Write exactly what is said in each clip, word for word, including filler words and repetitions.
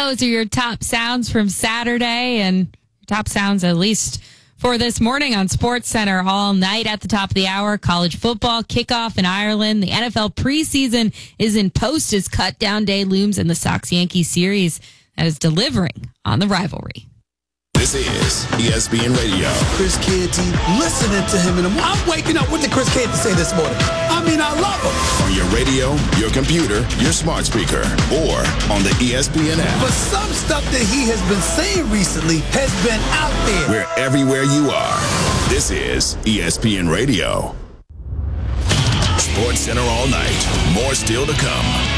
Those are your top sounds from Saturday and top sounds at least for this morning on SportsCenter all night at the top of the hour. College football kickoff in Ireland. The N F L preseason is in post as cut down day looms in the Sox-Yankees series that is delivering on the rivalry. This is E S P N Radio. Chris Canty, listening to him in the morning. I'm waking up. What did Chris Canty say this morning? I mean, I love him. On your radio, your computer, your smart speaker, or on the E S P N app. But some stuff that he has been saying recently has been out there. We're everywhere you are. This is E S P N Radio. SportsCenter all night. More still to come.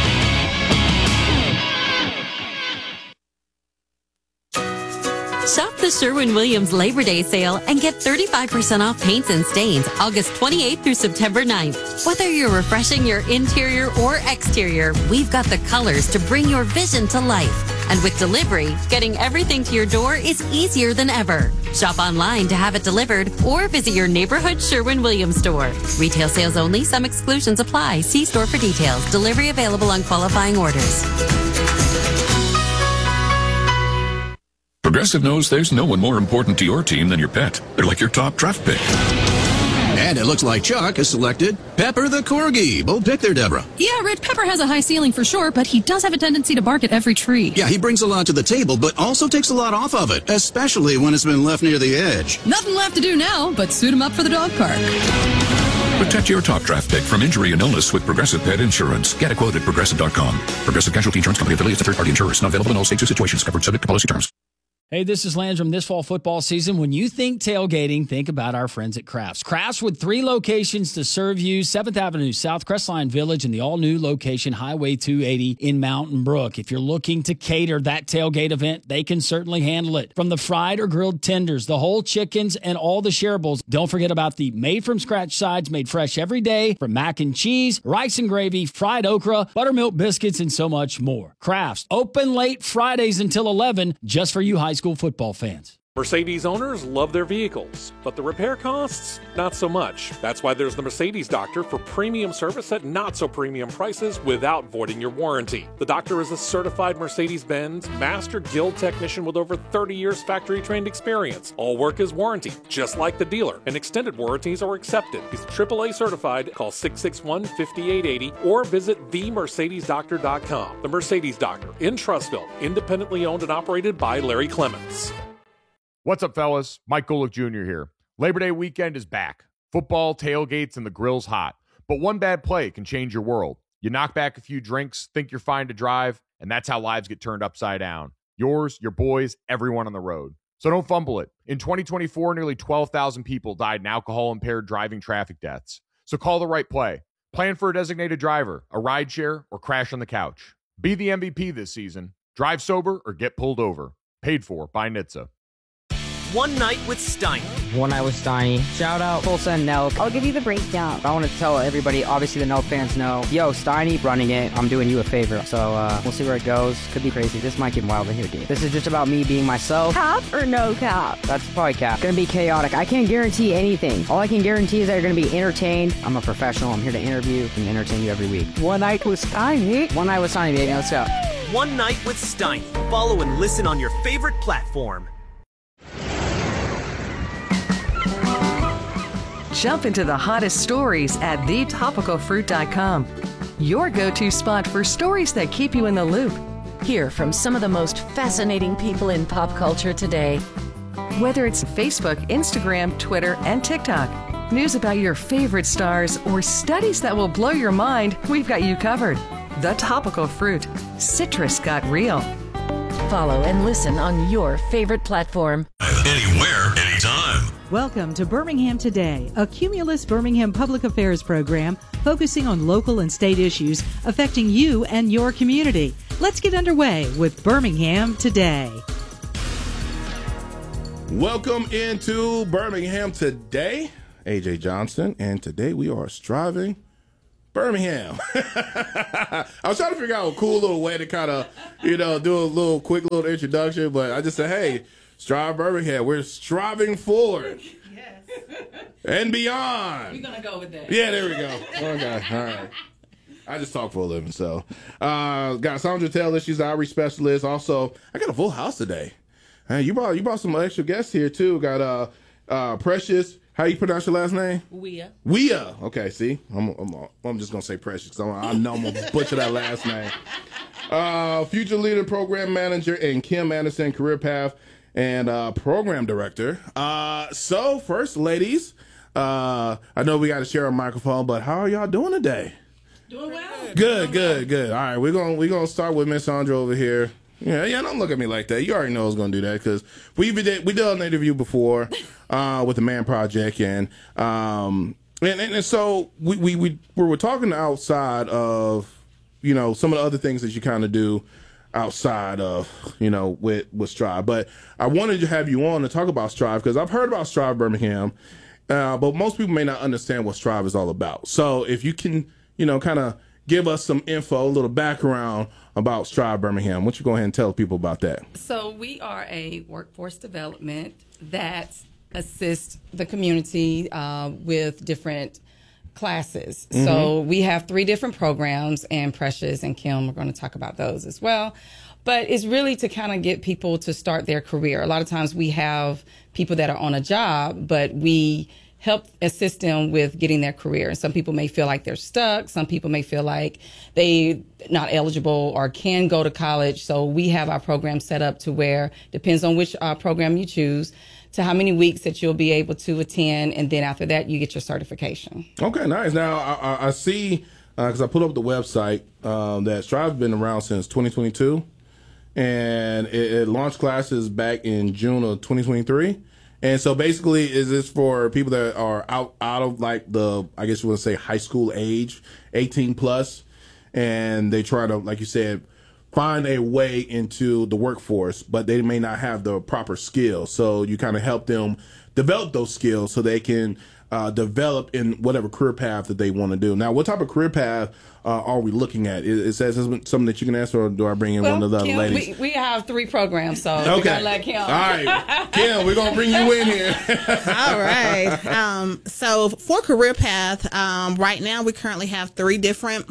Shop the Sherwin-Williams Labor Day sale and get thirty-five percent off paints and stains August twenty-eighth through September ninth. Whether you're refreshing your interior or exterior, we've got the colors to bring your vision to life. And with delivery, getting everything to your door is easier than ever. Shop online to have it delivered or visit your neighborhood Sherwin-Williams store. Retail sales only. Some exclusions apply. See store for details. Delivery available on qualifying orders. Progressive knows there's no one more important to your team than your pet. They're like your top draft pick. And it looks like Chuck has selected Pepper the Corgi. Bold pick there, Deborah. Yeah, Red Pepper has a high ceiling for sure, but he does have a tendency to bark at every tree. Yeah, he brings a lot to the table, but also takes a lot off of it, especially when it's been left near the edge. Nothing left to do now but suit him up for the dog park. Protect your top draft pick from injury and illness with Progressive Pet Insurance. Get a quote at Progressive dot com. Progressive Casualty Insurance Company affiliates and third-party insurers. Not available in all states or situations. Covered subject to policy terms. Hey, this is Landrum. This fall football season, when you think tailgating, think about our friends at Crafts. Crafts with three locations to serve you, seventh Avenue South, Crestline Village, and the all-new location, Highway two eighty in Mountain Brook. If you're looking to cater that tailgate event, they can certainly handle it. From the fried or grilled tenders, the whole chickens, and all the shareables. Don't forget about the made-from-scratch sides made fresh every day from mac and cheese, rice and gravy, fried okra, buttermilk biscuits, and so much more. Crafts, open late Fridays until eleven, just for you high school football fans. Mercedes owners love their vehicles, but the repair costs, not so much. That's why there's the Mercedes Doctor for premium service at not so premium prices without voiding your warranty. The Doctor is a certified Mercedes-Benz Master Guild technician with over thirty years factory-trained experience. All work is warranty, just like the dealer, and extended warranties are accepted. He's triple A certified. Call six six one, five eight eight zero or visit the mercedes doctor dot com. The Mercedes Doctor in Trussville, independently owned and operated by Larry Clements. What's up, fellas? Mike Golick Junior here. Labor Day weekend is back. Football, tailgates, and the grill's hot. But one bad play can change your world. You knock back a few drinks, think you're fine to drive, and that's how lives get turned upside down. Yours, your boys, everyone on the road. So don't fumble it. In twenty twenty-four, nearly twelve thousand people died in alcohol-impaired driving traffic deaths. So call the right play. Plan for a designated driver, a rideshare, or crash on the couch. Be the M V P this season. Drive sober or get pulled over. Paid for by N H T S A. One Night with Steiny. One Night with Steiny. Shout out Full Send Nelk. I'll give you the breakdown. I want to tell everybody, obviously the Nelk fans know, yo, Steiny running it. I'm doing you a favor. So uh, we'll see where it goes. Could be crazy. This might get wild in here, dude. This is just about me being myself. Cap or no cap? That's probably cap. Gonna be chaotic. I can't guarantee anything. All I can guarantee is that you're gonna be entertained. I'm a professional. I'm here to interview and entertain you every week. One Night with Steiny. One Night with Steiny, baby. Let's go. One Night with Steiny. Follow and listen on your favorite platform. Jump into the hottest stories at the topical fruit dot com. Your go-to spot for stories that keep you in the loop. Hear from some of the most fascinating people in pop culture today. Whether it's Facebook, Instagram, Twitter, and TikTok, news about your favorite stars, or studies that will blow your mind, we've got you covered. The Topical Fruit. Citrus got real. Follow and listen on your favorite platform. Anywhere, anytime. Welcome to Birmingham Today, a Cumulus Birmingham public affairs program focusing on local and state issues affecting you and your community. Let's get underway with Birmingham Today. Welcome into Birmingham Today. A J Johnson, and today we are striving Birmingham. I was trying to figure out a cool little way to kind of, you know, do a little quick little introduction, but I just said, hey, strive Birmingham. We're striving forward. Yes. And beyond. We're going to go with that. Yeah, there we go. Okay, all right. I just talk for a living. So, uh, got Sandra Taylor. She's the outreach specialist. Also, I got a full house today. Hey, you brought you brought some extra guests here too. Got uh, uh, Precious. How you pronounce your last name? Weah. Weah. Okay, see, I'm I'm, I'm just gonna say Precious because I know I'm gonna butcher that last name. Uh, future leader, program manager, and Kim Anderson, career path and uh, program director. Uh, so first, ladies, uh, I know we got to share a microphone, but how are y'all doing today? Doing well. Good, good, good. All right, we're gonna we're gonna start with Miss Sandra over here. Yeah, yeah, don't look at me like that. You already know I was going to do that because we did we did an interview before uh, with the Man Project, and um, and, and, and so we, we we we were talking outside of, you know, some of the other things that you kind of do outside of, you know, with with Strive. But I wanted to have you on to talk about Strive because I've heard about Strive Birmingham, uh, but most people may not understand what Strive is all about. So if you can, you know, kind of give us some info, a little background about Strive Birmingham. Why don't you go ahead and tell people about that? So we are a workforce development that assists the community uh, with different classes. Mm-hmm. So we have three different programs, and Precious and Kim are going to talk about those as well. But it's really to kind of get people to start their career. A lot of times we have people that are on a job, but we help assist them with getting their career. Some people may feel like they're stuck. Some people may feel like they're not eligible or can go to college. So we have our program set up to where, depends on which uh, program you choose, to how many weeks that you'll be able to attend. And then after that, you get your certification. Okay, nice. Now, I, I see, because uh, I put up the website, um, that Strive's been around since twenty twenty-two. And it, it launched classes back in June of twenty twenty-three. And so basically, is this for people that are out out of like the, I guess you want to say high school age, eighteen plus, and they try to, like you said, find a way into the workforce, but they may not have the proper skills. So you kind of help them develop those skills so they can uh, develop in whatever career path that they want to do. Now, what type of career path uh, are we looking at? It, it says something that you can answer, or do I bring in well, one of the Kim, other ladies? We, we have three programs, so okay. we gotta let Kim. All right, Kim, we're gonna bring you in here. All right. Um, so for career path, um, right now we currently have three different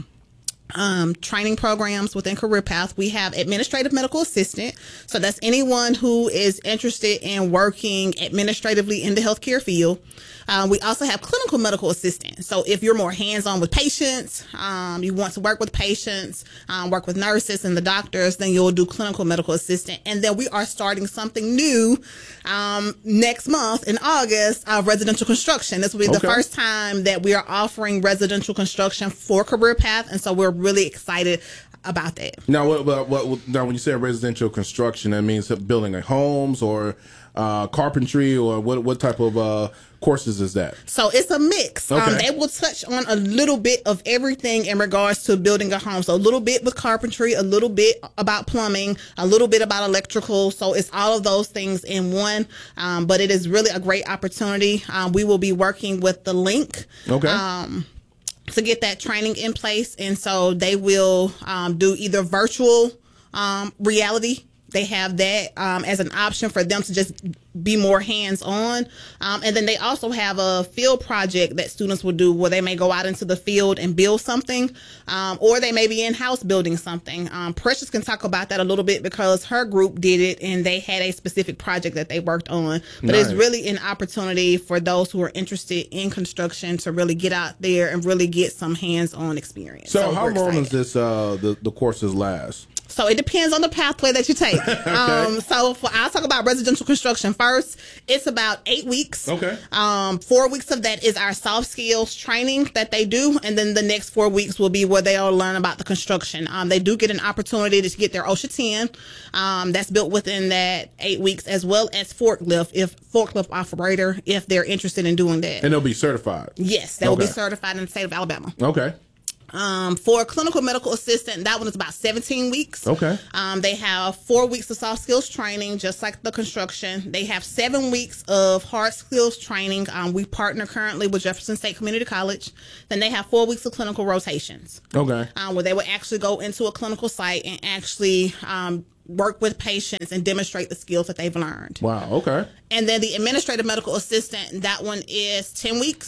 Um, training programs within Career Path. We have administrative medical assistant. So that's anyone who is interested in working administratively in the healthcare field. Uh, we also have clinical medical assistant. So if you're more hands-on with patients, um, you want to work with patients, um, work with nurses and the doctors, then you'll do clinical medical assistant. And then we are starting something new um, next month in August of residential construction. This will be okay. the first time that we are offering residential construction for Career Path. And so we're really excited about that. Now, what, what, what, now when you say residential construction, that means building like homes or uh, carpentry, or what, what type of uh, courses is that? So it's a mix. Okay. Um, they will touch on a little bit of everything in regards to building a home. So a little bit with carpentry, a little bit about plumbing, a little bit about electrical. So it's all of those things in one. Um, but it is really a great opportunity. Um, we will be working with the link. Okay. Um, to get that training in place. And so they will um, do either virtual um, reality. They have that um, as an option for them to just be more hands-on. Um, and then they also have a field project that students will do where they may go out into the field and build something, um, or they may be in-house building something. Um, Precious can talk about that a little bit because her group did it and they had a specific project that they worked on. But nice. It's really an opportunity for those who are interested in construction to really get out there and really get some hands-on experience. So, so how long does this uh, the, the courses last? So it depends on the pathway that you take. okay. Um, so for, I'll talk about residential construction first. It's about eight weeks. Okay. Um, four weeks of that is our soft skills training that they do. And then the next four weeks will be where they'll learn about the construction. Um, they do get an opportunity to get their OSHA ten. Um, that's built within that eight weeks, as well as forklift, if forklift operator, if they're interested in doing that. And they'll be certified. Yes, they okay. will be certified in the state of Alabama. Okay. Um, for clinical medical assistant, that one is about seventeen weeks. Okay. Um, they have four weeks of soft skills training, just like the construction. They have seven weeks of hard skills training. Um, we partner currently with Jefferson State Community College. Then they have four weeks of clinical rotations. Okay. Um, where they will actually go into a clinical site and actually, um, work with patients and demonstrate the skills that they've learned. Wow. Okay. And then the administrative medical assistant, that one is ten weeks.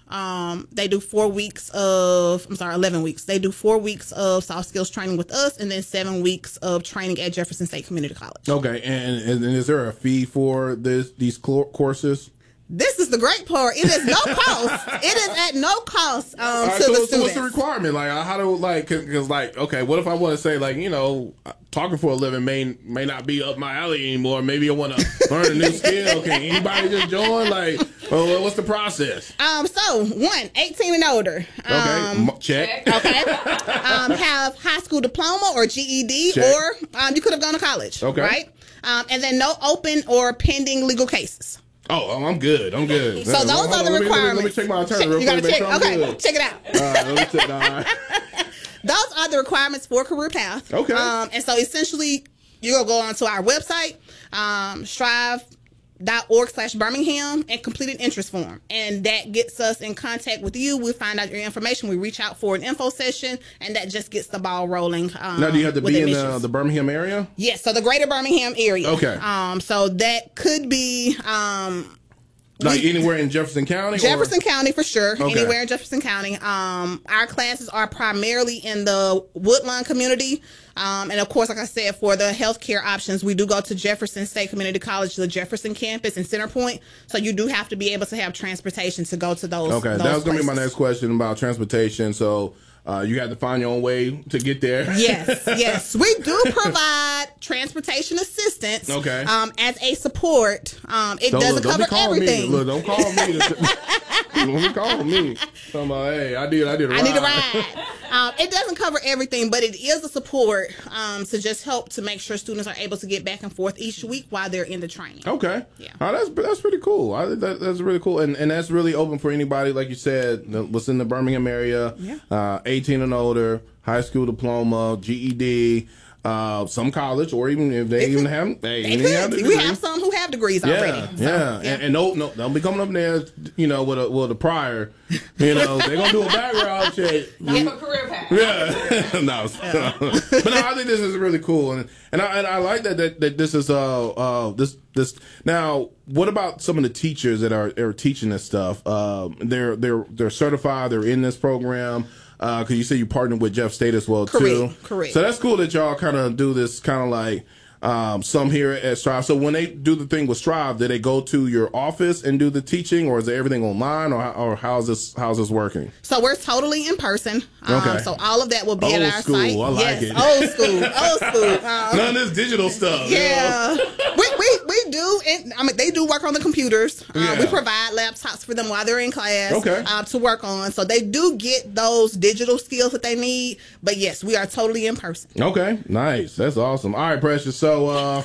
Um, they do four weeks of, I'm sorry, eleven weeks. They do four weeks of soft skills training with us, and then seven weeks of training at Jefferson State Community College. Okay, and, and is there a fee for this these courses? This is the great part. It is no cost. It is at no cost um, All right, to so, the so students. what's the requirement? Like, how do like, because like, okay, what if I want to say like, you know, talking for a living may may not be up my alley anymore. Maybe I want to learn a new skill. Can anybody just join? Like, well, what's the process? Um, so one, eighteen and older. Um, Okay, check. Okay. um, have high school diploma or G E D, Check. or um, you could have gone to college. Okay. Right. Um, and then no open or pending legal cases. Oh, I'm good. I'm good. So those Hold are on, the let me- requirements. Let me, let me check my attorney Check- real you quick. gotta make check. sure I'm Okay, good. check it out. All right, let me check. All right. Those are the requirements for Career Path. Okay. Um, and so essentially, you're going to go onto our website, um, strive.org slash Birmingham, and complete an interest form. And that gets us in contact with you. We find out your information. We reach out for an info session, and that just gets the ball rolling. Um, Now, do you have to with be in admissions. the, the Birmingham area? Yes, so the greater Birmingham area. Okay. Um, so that could be um, Like anywhere in Jefferson County? or- Jefferson County for sure. Okay. Anywhere in Jefferson County. Um, our classes are primarily in the Woodlawn community. Um, and of course, like I said, for the healthcare options, we do go to Jefferson State Community College, the Jefferson campus in Center Point. So you do have to be able to have transportation to go to those. Okay, those that was going to be my places. next question about transportation. So uh, you have to find your own way to get there. Yes, yes. We do provide transportation assistance. Okay. Um, as a support. Um, it Don't- doesn't don't be cover calling everything. Me. Look, don't call me. To, don't be calling me. Talking about, hey, I did, I did a ride. I need a ride. um, it doesn't cover everything, but it is a support um, to just help to make sure students are able to get back and forth each week while they're in the training. Okay. Yeah. Oh, that's that's pretty cool. I, that, that's really cool, and and that's really open for anybody, like you said, that was in the Birmingham area, Yeah. uh, eighteen and older, high school diploma, G E D, uh, some college, or even if they, They even could- have, they, They even could. have the we degree. have some who have degrees Yeah, already. So, yeah, And, and no, no, don't be coming up there, you know, with a with a prior, you know, they're gonna do a background check. Not for career path. Yeah, no, but no, I think this is really cool, and and I, and I like that, that that this is uh uh this this now. What about some of the teachers that are are teaching this stuff? Um, they're they're they're certified. They're in this program. Because you say you partner with Jeff State as well too. Correct, correct. So that's cool that y'all kind of do this kind of like um, some here at Strive. So when they do the thing with Strive, do they go to your office and do the teaching, or is everything online, or or how's this how's this working? So we're totally in person. Um, Okay. So all of that will be Old at our school, site. I like yes, it. old school, old school. Um, None of this digital stuff. Yeah, you know? we, we we do. And I mean, they do work on the computers. Uh, Yeah. We provide laptops for them while they're in class. Okay. Uh, to work on, so they do get those digital skills that they need. But yes, we are totally in person. Okay, nice. That's awesome. All right, Precious. So, uh,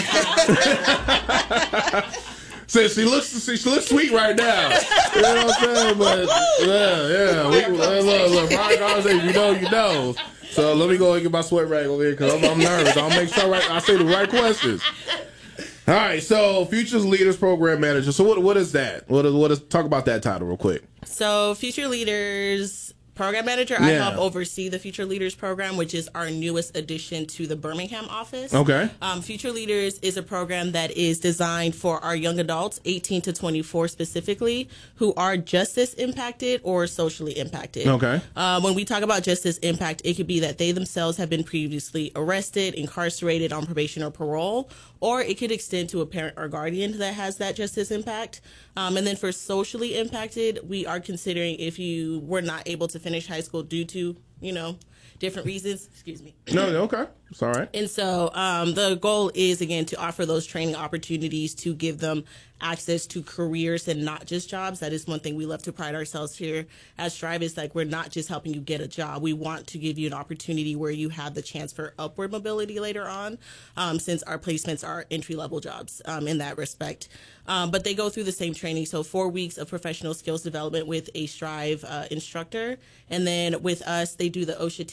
so she looks she, she looks sweet right now. You know what I'm saying? But yeah, yeah. We, look, look, look. Brian Garza says, you know, you know. So let me go and get my sweat rag over here because I'm, I'm nervous. I'll make sure I, I say the right questions. All right. So, Futures Leaders Program Manager. So, what what is that? What is what is? Talk about that title real quick. So, Future Leaders Program Manager, I Yeah. help oversee the Future Leaders Program, which is our newest addition to the Birmingham office. Okay. Um, Future Leaders is a program that is designed for our young adults, eighteen to twenty-four specifically, who are justice impacted or socially impacted. Okay. Uh, when we talk about justice impact, it could be that they themselves have been previously arrested, incarcerated on probation or parole, or it could extend to a parent or guardian that has that justice impact. Um, and then for socially impacted, we are considering if you were not able to finish high school due to, you know, different reasons. Excuse me. No, no, okay. It's all right. And so um, the goal is, again, to offer those training opportunities to give them access to careers and not just jobs. That is one thing we love to pride ourselves here at Strive is like we're not just helping you get a job. We want to give you an opportunity where you have the chance for upward mobility later on, um, since our placements are entry-level jobs um, in that respect. Um, but they go through the same training. So four weeks of professional skills development with a Strive uh, instructor. And then with us, they do the OSHA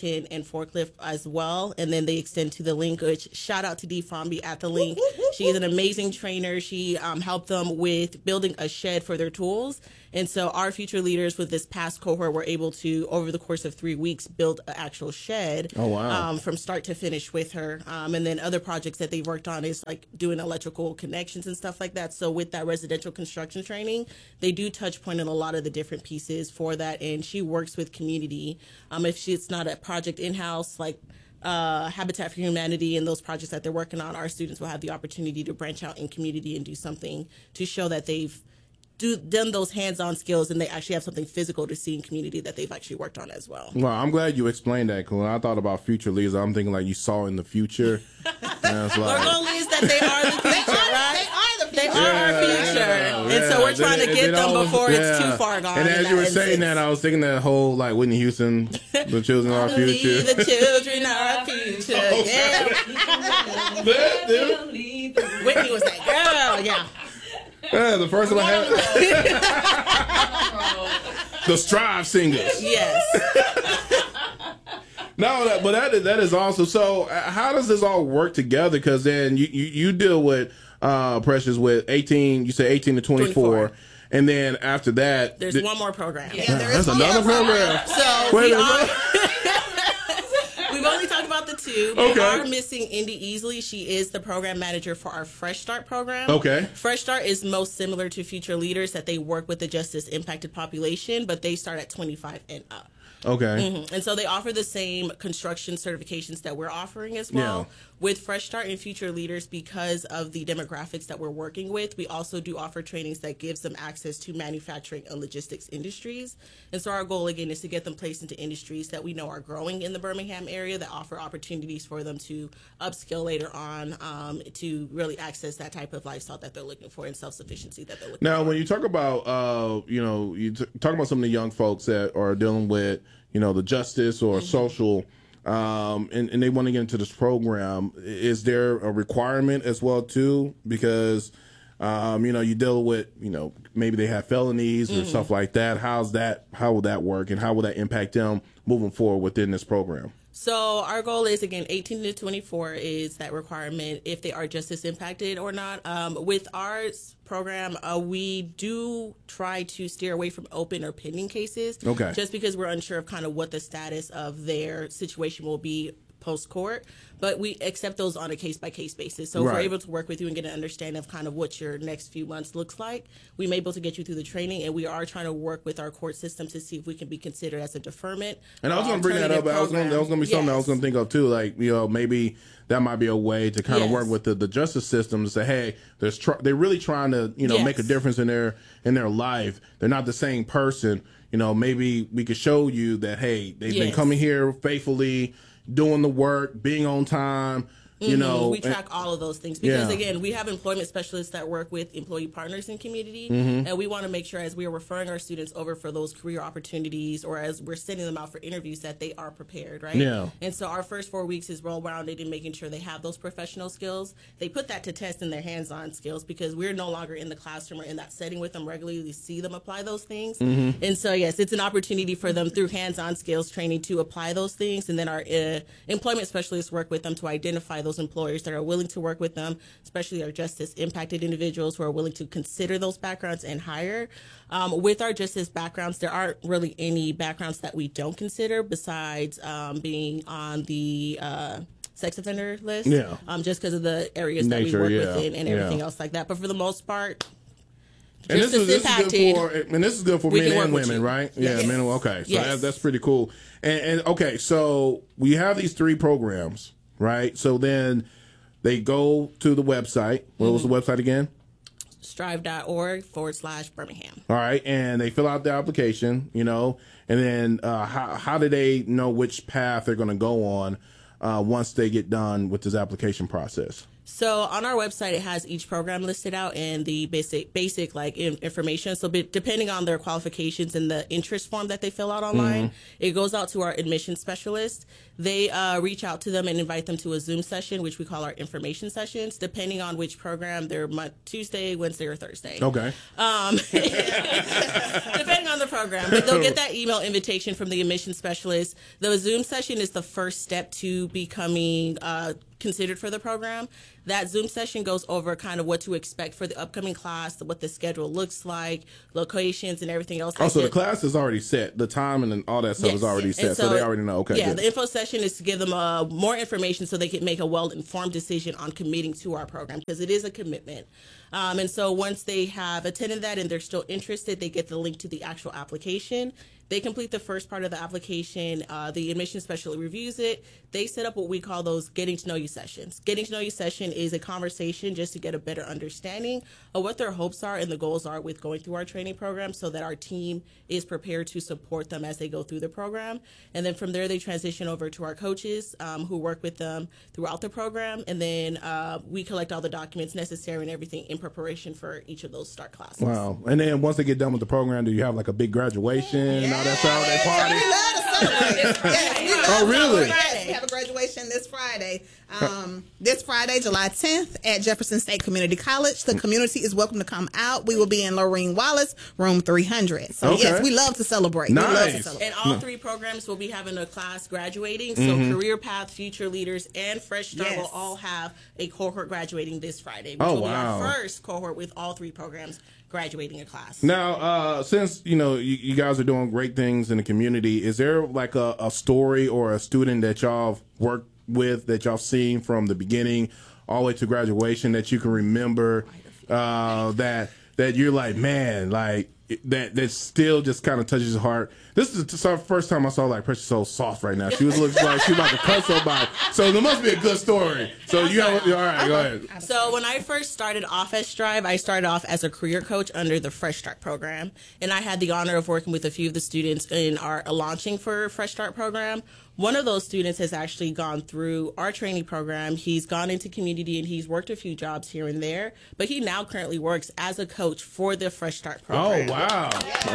kitchen and forklift as well. And then they extend to the link, which shout out to Dee Fromby at the link. She is an amazing trainer. She um, helped them with building a shed for their tools. And so our future leaders with this past cohort were able to, over the course of three weeks, build an actual shed. Oh, wow. Um, from start to finish with her. Um, and then other projects that they've worked on is like doing electrical connections and stuff like that. So with that residential construction training, they do touch point on a lot of the different pieces for that. And she works with community. Um, if she, it's not a project in-house, like uh, Habitat for Humanity and those projects that they're working on, our students will have the opportunity to branch out in community and do something to show that they've do done those hands-on skills and they actually have something physical to see in community that they've actually worked on as well. Well, I'm glad you explained that, because when I thought about future leaders, I'm thinking like you saw in the future. And I was like, our goal is that they are the future, right? They are the future. They are Yeah, our future. yeah, and yeah. so we're trying They- to they get them don't- before it's yeah. too far gone. And as in you were that saying instance. that, I was thinking that whole like Whitney Houston, the children are our Believe future. the children are our future. Yeah. Whitney was that girl, yeah. Yeah, the first one I had. The Strive Singers. Yes. No, that, but that is, that is awesome. So, uh, how does this all work together? Because then you, you, you deal with uh, Precious with eighteen. You say eighteen to twenty-four, twenty-four. and then after that, There's th- one more program. Yeah, there is That's another program. So Wait we a minute. are, we've only talked about the two. Okay. We are missing Indy Easley. She is the program manager for our Fresh Start program. Okay. Fresh Start is most similar to Future Leaders, that they work with the justice impacted population, but they start at twenty-five and up. Okay. Mm-hmm. And so they offer the same construction certifications that we're offering as well. Yeah. With Fresh Start and Future Leaders, because of the demographics that we're working with, we also do offer trainings that gives them access to manufacturing and logistics industries. And so our goal, again, is to get them placed into industries that we know are growing in the Birmingham area, that offer opportunities for them to upskill later on, um, to really access that type of lifestyle that they're looking for and self-sufficiency that they're looking Now, for. when you talk about, uh, you know, you t- talk about some of the young folks that are dealing with, you know, the justice or Mm-hmm. social, um, and, and they want to get into this program, is there a requirement as well, too? Because, um, you know, you deal with, you know, maybe they have felonies or Mhm. stuff like that. How's that, how will that work, and how will that impact them moving forward within this program? So our goal is, again, eighteen to twenty-four is that requirement if they are justice impacted or not. Um, with our program, uh, we do try to steer away from open or pending cases. Okay. Just because we're unsure of kind of what the status of their situation will be post-court. But we accept those on a case-by-case basis. So if we're Right. able to work with you and get an understanding of kind of what your next few months looks like, we may be able to get you through the training. And we are trying to work with our court system to see if we can be considered as a deferment. And I was or going to bring that up. alternative I was going. That was going to be something I was Yes. going to think of too. Like, you know, maybe that might be a way to kind of Yes. work with the, the justice system to say, hey, there's tr- they're really trying to, you know, Yes. make a difference in their in their life. They're not the same person. You know, maybe we could show you that, hey, they've been Yes. coming here faithfully, doing the work, being on time. You Mhm. know, we track all of those things because, Yeah. again, we have employment specialists that work with employee partners in community, Mhm. and we want to make sure as we are referring our students over for those career opportunities or as we're sending them out for interviews that they are prepared, right? Yeah. And so our first four weeks is well-rounded in making sure they have those professional skills. They put that to test in their hands-on skills because we're no longer in the classroom or in that setting with them regularly to see them apply those things. Mhm. And so, yes, it's an opportunity for them through hands-on skills training to apply those things. And then our uh, employment specialists work with them to identify those employers that are willing to work with them, especially our justice impacted individuals who are willing to consider those backgrounds and hire. Um, with our justice backgrounds, there aren't really any backgrounds that we don't consider besides um, being on the uh, sex offender list. Yeah. Um, just because of the areas Nature, that we work yeah, within and yeah. everything else like that. But for the most part, And this justice is, this is impacted. good for and this is good for we men can work and with women, you. right? Yes. Yeah, men. and- Okay, so Yes. that, that's pretty cool. And, and okay, so we have these three programs, right? So then they go to the website. What was the Mm-hmm. website again? strive.org forward slash Birmingham. All right, and they fill out the application, you know, and then uh, how how do they know which path they're going to go on uh, once they get done with this application process? So on our website, it has each program listed out and the basic, basic like in, information. So be, depending on their qualifications and the interest form that they fill out online, mm-hmm. it goes out to our admissions specialist. They uh, reach out to them and invite them to a Zoom session, which we call our information sessions, depending on which program. They're month, Tuesday, Wednesday, or Thursday. Okay. Um, depending on the program. But they'll get that email invitation from the admissions specialist. The Zoom session is the first step to becoming uh, considered for the program. That Zoom session goes over kind of what to expect for the upcoming class, what the schedule looks like, locations, and everything else. Oh, so the class is already set. The time and then all that stuff Yes. is already set, so, so they already know. Okay, Yeah, good. the info session is to give them uh, more information so they can make a well-informed decision on committing to our program, because it is a commitment. Um, and so once they have attended that and they're still interested, they get the link to the actual application. They complete the first part of the application. Uh, the admission specialist reviews it. They set up what we call those getting to know you sessions. Getting to know you session is a conversation just to get a better understanding of what their hopes are and the goals are with going through our training program, so that our team is prepared to support them as they go through the program. And then from there, they transition over to our coaches um, who work with them throughout the program. And then uh, we collect all the documents necessary and everything in preparation for each of those start classes. Wow. And then once they get done with the program, do you have like a big graduation and all that stuff? They party? We love to celebrate. Yes, we love Oh, to really? celebrate. We have a graduation this Friday. Um, this Friday, July tenth, at Jefferson State Community College. The community is welcome to come out. We will be in Lorraine Wallace, room three hundred. So, Okay. yes, we love to celebrate. Nice. We love to celebrate. And all three programs will be having a class graduating. So Mhm. Career Path, Future Leaders, and Fresh Start Yes. will all have a cohort graduating this Friday, which Oh, will wow. be our first cohort with all three programs graduating a class. Now, uh, since you know you, you guys are doing great things in the community, is there like a, a story or a student that y'all worked with that y'all seen from the beginning all the way to graduation that you can remember uh, that that you're like, man, like that that still just kind of touches your heart? This is the first time I saw like Precious so soft right now. She was looks like she about to cut somebody. So there must be a good story. So you have, all right, go ahead. So when I first started off at Strive, I started off as a career coach under the Fresh Start program. And I had the honor of working with a few of the students in our launching for Fresh Start program. One of those students has actually gone through our training program. He's gone into community and he's worked a few jobs here and there, but he now currently works as a coach for the Fresh Start program. Oh, wow.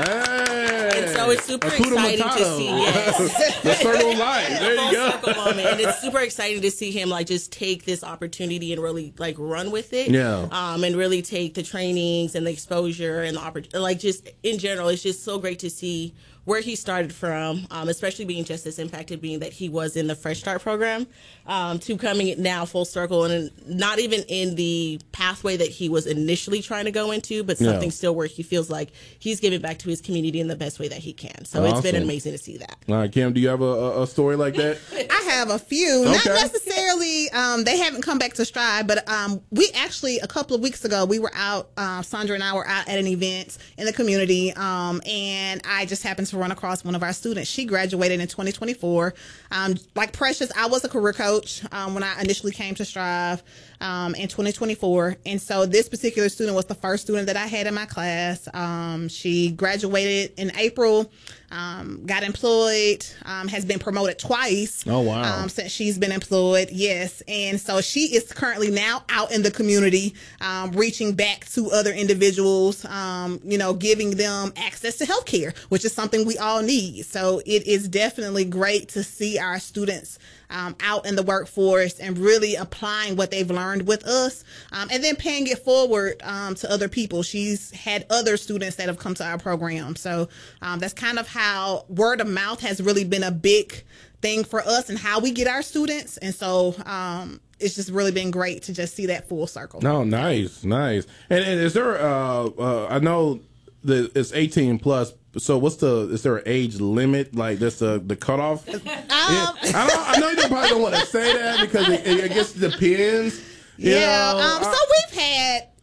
Hey. And so it's super Hakuna exciting to Matata. see. Yes. The circle of life. There you Full go. circle moment. And it's super exciting to see him like just take this opportunity and really like run with it. Yeah. Um, and really take the trainings and the exposure and the opportunity. Like just in general, it's just so great to see where he started from, um, especially being just as impacted, being that he was in the Fresh Start program, um, to coming now full circle and not even in the pathway that he was initially trying to go into, but Yeah. something still where he feels like he's giving back to his community in the best way that he can. So it's been Awesome. amazing to see that. All right, Kim, do you have a, a, a story like that? I have a few, not Okay. necessarily. Um, they haven't come back to Stride, but um, we actually a couple of weeks ago we were out. Uh, Sandra and I were out at an event in the community, um, and I just happened to run across one of our students. She graduated in twenty twenty-four. Um, like Precious, I was a career coach um, when I initially came to Strive um, in twenty twenty-four, and so this particular student was the first student that I had in my class. Um, she graduated in April. Um, got employed, um, has been promoted twice. Oh, wow. Um, since she's been employed, yes. And so she is currently now out in the community, um, reaching back to other individuals, um, you know, giving them access to healthcare, which is something we all need. So it is definitely great to see our students Um, out in the workforce and really applying what they've learned with us, um, and then paying it forward um, to other people. She's had other students that have come to our program. So um, that's kind of how word of mouth has really been a big thing for us and how we get our students. And so um, it's just really been great to just see that full circle. No, nice, nice. And, and is there, uh, uh, I know that it's eighteen plus. So what's the, is there an age limit? Like that's the, the cutoff? Um, Yeah. I, don't, I know you probably don't want to say that because it, it, I guess it depends. you Yeah. know. Um, I- so we've had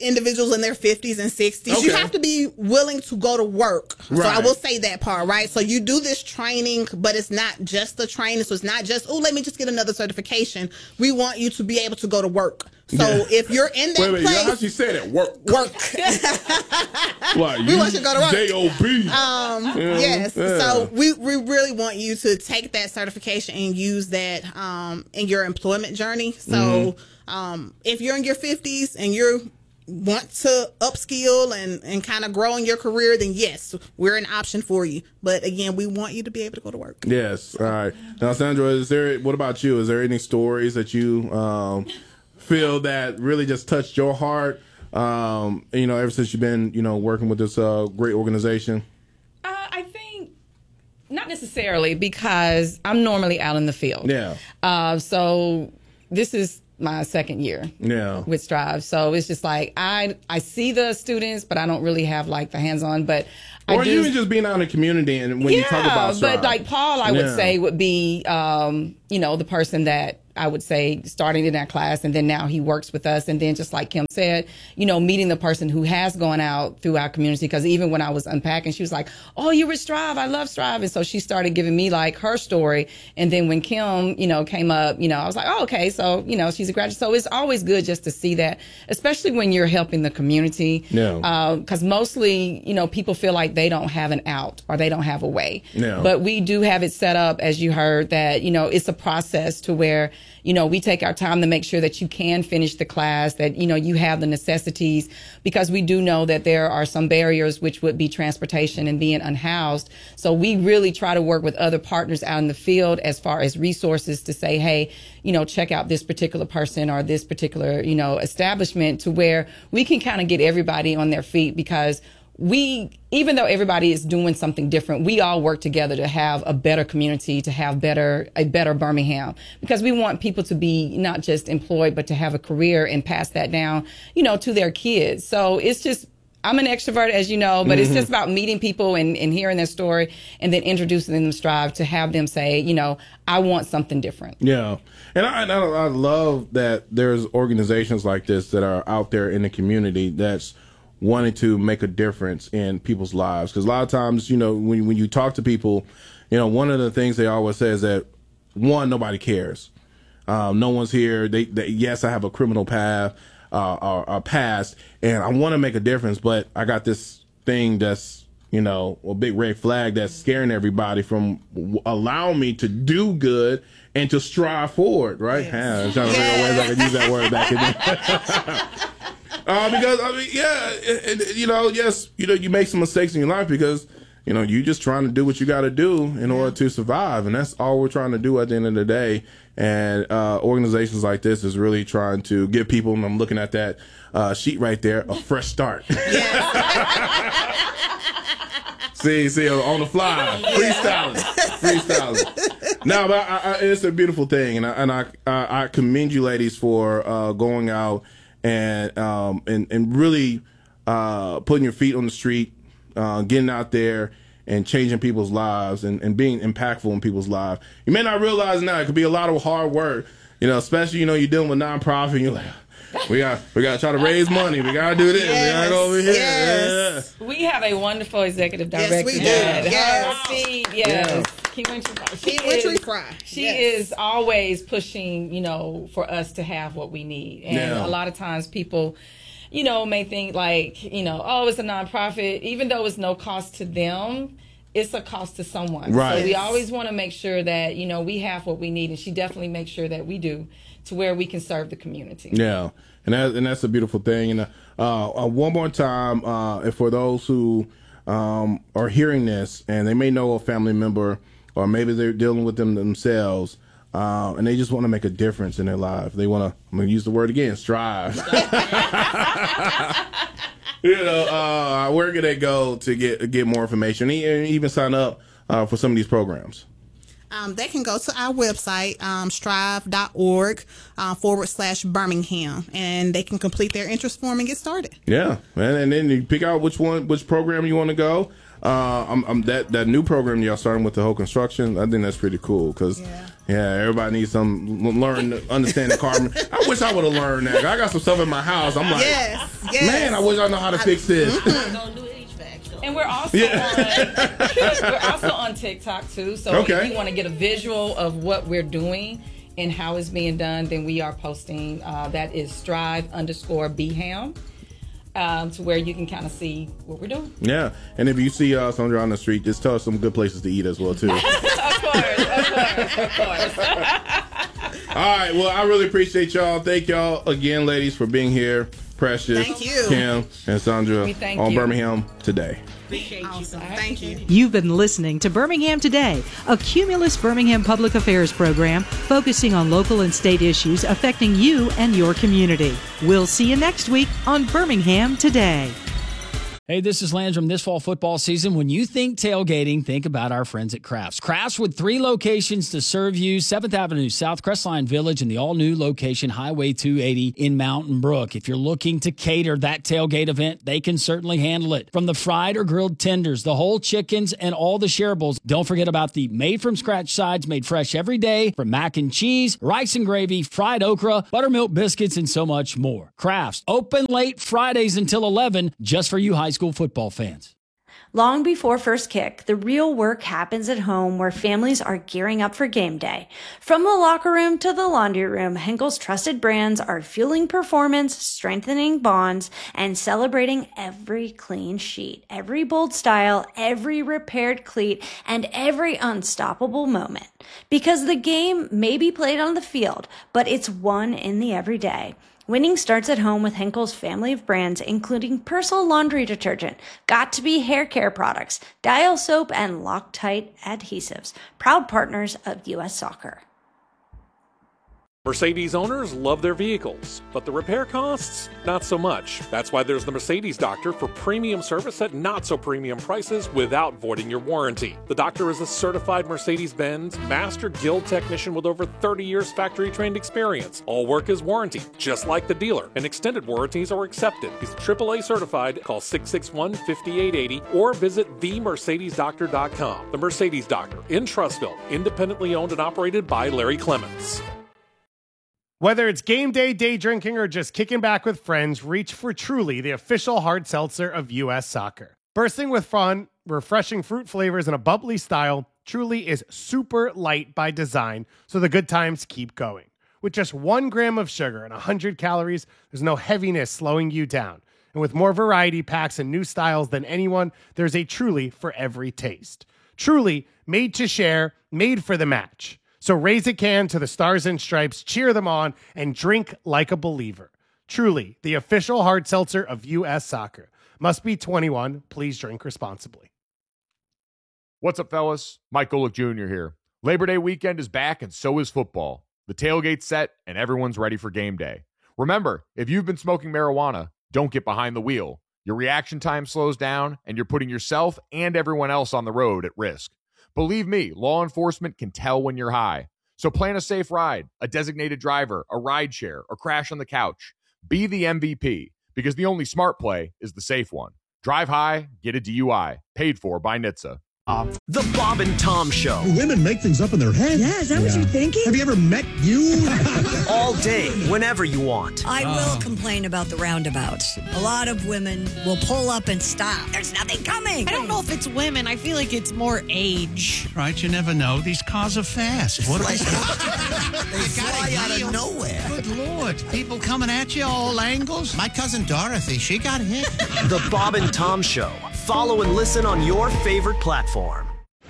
individuals in their fifties and sixties. Okay. You have to be willing to go to work. So I Right. will say that part, right? So you do this training, but it's not just the training. So it's not just, oh, let me just get another certification. We want you to be able to go to work. So Yeah. if you're in that Wait, wait, place, how she say that? Work. work. Like, We want you to go to work. J O B. Um, Yeah, yes. yeah. So we, we really want you to take that certification and use that um, in your employment journey. So Mm-hmm. um, if you're in your fifties and you want to upskill and, and kind of grow in your career, then yes, we're an option for you. But again, we want you to be able to go to work. Yes. All right. Now, Sandra, is there? What about you? Is there any stories that you um, feel that really just touched your heart? Um, you know, ever since you've been, you know, working with this uh, great organization. Uh, I think not necessarily, because I'm normally out in the field. Yeah. Uh, so this is my second year Yeah. with Strive. So it's just like I I see the students, but I don't really have like the hands-on. But Or I do, even just being out in the community and when yeah, you talk about but Strive. like Paul, I would Yeah. say would be um, you know, the person that I would say starting in that class, and then now he works with us, and then just like Kim said, you know, meeting the person who has gone out through our community. Because even when I was unpacking, she was like, "Oh, you were Strive. I love Strive," and so she started giving me like her story. And then when Kim, you know, came up, you know, I was like, "Oh, okay, so you know, she's a graduate." So it's always good just to see that, especially when you're helping the community. Yeah. Because mostly, you know, people feel like they don't have an out or they don't have a way. Yeah. But we do have it set up, as you heard, that, you know, it's a process to where, you know, we take our time to make sure that you can finish the class, that, you know, you have the necessities, because we do know that there are some barriers, which would be transportation and being unhoused. So we really try to work with other partners out in the field as far as resources to say, hey, you know, check out this particular person or this particular, you know, establishment, to where we can kind of get everybody on their feet. Because we, even though everybody is doing something different, we all work together to have a better community, to have better, a better Birmingham, because we want people to be not just employed, but to have a career and pass that down, you know, to their kids. So it's just, I'm an extrovert, as you know, but Mhm. it's just about meeting people and, and hearing their story, and then introducing them to Strive, to have them say, you know, I want something different. Yeah. And I, and I, I love that there's organizations like this that are out there in the community that's wanting to make a difference in people's lives. Because a lot of times, you know, when when you talk to people, you know, one of the things they always say is that, one, nobody cares. Um, no one's here. They, they yes, I have a criminal path, uh, or, or past, and I want to make a difference, but I got this thing that's, you know, a big red flag that's scaring everybody from w- allowing me to do good and to strive forward, right? Yeah, I'm trying to figure out ways I can use that word back in there. Uh, because I mean, yeah, it, it, you know, yes, you know, you make some mistakes in your life because, you know, you just trying to do what you got to do in order to survive, and that's all we're trying to do at the end of the day. And uh, organizations like this is really trying to give people, and I'm looking at that uh, sheet right there, a fresh start. see, see, on the fly, freestyling, freestyling. No, but I, I, it's a beautiful thing, and I, and I, I, I commend you, ladies, for uh, going out and um and and really uh putting your feet on the street, uh getting out there and changing people's lives and, and being impactful in people's lives. You may not realize now it could be a lot of hard work, you know, especially, you know, you're dealing with nonprofit and you're like, we got we got to try to raise money, we got to do this, Yes, we got to go over here. yes. We have a wonderful executive director. Yes, we do. Jen. Yes. Her feet, yes. Yeah. Key Wintry Fry. She Key Wintry is- Fry. She Yes. is always pushing, you know, for us to have what we need. And Yeah. a lot of times people, you know, may think like, you know, oh, it's a nonprofit. Even though it's no cost to them, it's a cost to someone. Right. So we always want to make sure that, you know, we have what we need. And she definitely makes sure that we do, to where we can serve the community. Yeah, and that, and that's a beautiful thing. And uh, uh, one more time, uh, and for those who um, are hearing this and they may know a family member, or maybe they're dealing with them themselves, uh, and they just want to make a difference in their life. They want to, I'm going to use the word again, strive. You know, uh, where can they go to get get more information and even sign up uh, for some of these programs? Um, they can go to our website, um, strive.org uh, forward slash Birmingham, and they can complete their interest form and get started. Yeah, and, and then you pick out which one, which program you want to go. Uh, I'm, I'm that that new program y'all starting with the whole construction. I think that's pretty cool because Yeah, everybody needs some learn to understand the carbon. I wish I would have learned that. I got some stuff in my house. I'm like, Yes, yes. man, I wish I know how to fix this. And we're also Yeah. on we're also on TikTok too. So Okay. if you want to get a visual of what we're doing and how it's being done, then we are posting. Uh, that is strive underscore Beham, um, to where you can kind of see what we're doing. Yeah, and if you see uh, Sandra on the street, just tell us some good places to eat as well too. Of course, of course, of course. All right, well, I really appreciate y'all. Thank y'all again, ladies, for being here. Precious, Thank you. Kim, and Sandra We thank on you. Birmingham Today. Awesome. Thank you. You've been listening to Birmingham Today, a Cumulus Birmingham public affairs program focusing on local and state issues affecting you and your community. We'll see you next week on Birmingham Today. Hey, this is Landrum. This fall football season, when you think tailgating, think about our friends at Crafts. Crafts with three locations to serve you, seventh Avenue South, Crestline Village, and the all-new location, Highway two eighty in Mountain Brook. If you're looking to cater that tailgate event, they can certainly handle it. From the fried or grilled tenders, the whole chickens, and all the shareables. Don't forget about the made-from-scratch sides made fresh every day from mac and cheese, rice and gravy, fried okra, buttermilk biscuits, and so much more. Crafts, open late Fridays until eleven, just for you high school football fans. Long before first kick, the real work happens at home where families are gearing up for game day. From the locker room to the laundry room, Henkel's trusted brands are fueling performance, strengthening bonds, and celebrating every clean sheet, every bold style, every repaired cleat, and every unstoppable moment. Because the game may be played on the field, but it's won in the everyday. Winning starts at home with Henkel's family of brands, including Persil laundry detergent, Got2b hair care products, Dial soap, and Loctite adhesives. Proud partners of U S Soccer. Mercedes owners love their vehicles, but the repair costs, not so much. That's why there's the Mercedes Doctor for premium service at not so premium prices without voiding your warranty. The doctor is a certified Mercedes-Benz Master Guild technician with over thirty years factory trained experience. All work is warranted, just like the dealer, and extended warranties are accepted. He's triple A certified. Call six six one, five eight eight zero or visit the mercedes doctor dot com. The Mercedes Doctor in Trussville, independently owned and operated by Larry Clements. Whether it's game day, day drinking, or just kicking back with friends, reach for Truly, the official hard seltzer of U S Soccer. Bursting with fun, refreshing fruit flavors, and a bubbly style, Truly is super light by design, so the good times keep going. With just one gram of sugar and one hundred calories, there's no heaviness slowing you down. And with more variety packs and new styles than anyone, there's a Truly for every taste. Truly, made to share, made for the match. So raise a can to the Stars and Stripes, cheer them on, and drink like a believer. Truly, the official hard seltzer of U S Soccer. Must be twenty-one. Please drink responsibly. What's up, fellas? Mike Golick Junior here. Labor Day weekend is back, and so is football. The tailgate's set, and everyone's ready for game day. Remember, if you've been smoking marijuana, don't get behind the wheel. Your reaction time slows down, and you're putting yourself and everyone else on the road at risk. Believe me, law enforcement can tell when you're high. So plan a safe ride, a designated driver, a ride share, or crash on the couch. Be the M V P, because the only smart play is the safe one. Drive high, get a D U I. Paid for by N H T S A. The Bob and Tom Show. Women make things up in their head. Yeah, is that what you're thinking? Have you ever met you? All day, whenever you want. I will complain about the roundabouts. A lot of women will pull up and stop. There's nothing coming. I don't know if it's women. I feel like it's more age. Right, you never know. These cars are fast. What Like- they fly out of nowhere. Good Lord. People coming at you all angles. My cousin Dorothy, she got hit. The Bob and Tom Show. Follow and listen on your favorite platform.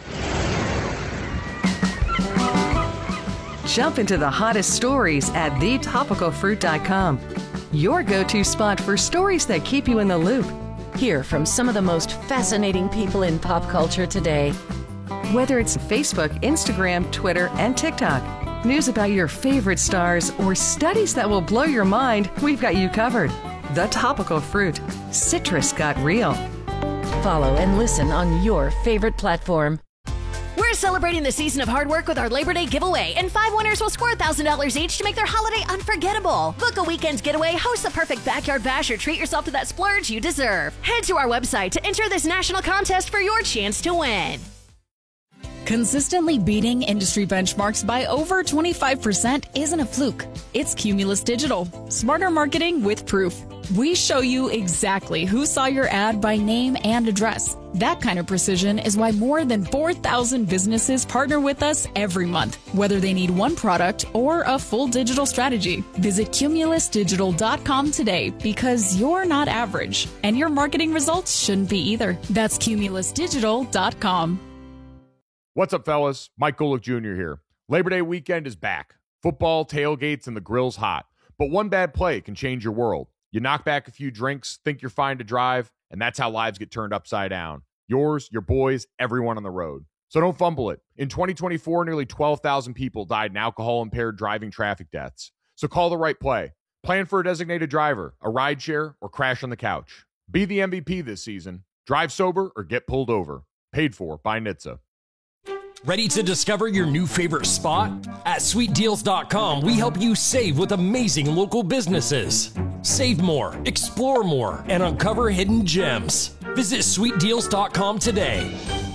Jump into the hottest stories at the topical fruit dot com. Your go-to spot for stories that keep you in the loop. Hear from some of the most fascinating people in pop culture today. Whether it's Facebook, Instagram, Twitter, and TikTok, news about your favorite stars, or studies that will blow your mind, we've got you covered. The Topical Fruit. Citrus got real. Follow and listen on your favorite platform. We're celebrating the season of hard work with our Labor Day giveaway, and five winners will score one thousand dollars each to make their holiday unforgettable. Book a weekend's getaway, host the perfect backyard bash, or treat yourself to that splurge you deserve. Head to our website to enter this national contest for your chance to win. Consistently beating industry benchmarks by over twenty-five percent isn't a fluke. It's Cumulus Digital. Smarter marketing with proof. We show you exactly who saw your ad by name and address. That kind of precision is why more than four thousand businesses partner with us every month, whether they need one product or a full digital strategy. Visit cumulus digital dot com today because you're not average, and your marketing results shouldn't be either. That's cumulus digital dot com. What's up, fellas? Mike Golick Junior here. Labor Day weekend is back. Football, tailgates, and the grill's hot. But one bad play can change your world. You knock back a few drinks, think you're fine to drive, and that's how lives get turned upside down. Yours, your boys, everyone on the road. So don't fumble it. In twenty twenty-four, nearly twelve thousand people died in alcohol-impaired driving traffic deaths. So call the right play. Plan for a designated driver, a rideshare, or crash on the couch. Be the M V P this season. Drive sober or get pulled over. Paid for by N H T S A. Ready to discover your new favorite spot? At sweet deals dot com, we help you save with amazing local businesses. Save more, explore more, and uncover hidden gems. Visit sweet deals dot com today.